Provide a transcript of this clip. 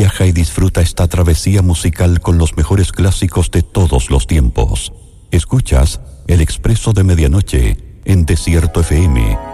Viaja y disfruta esta travesía musical con los mejores clásicos de todos los tiempos. Escuchas El Expreso de Medianoche en Desierto FM